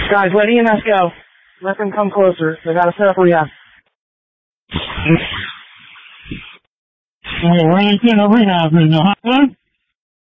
Guys, let EMS go. Let them come closer. They got to set up rehab. Alright, where are you putting a rehab in the hospital?